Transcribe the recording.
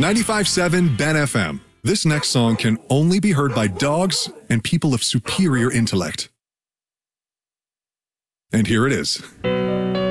95.7 Ben FM. This next song can only be heard by dogs and people of superior intellect. And here it is.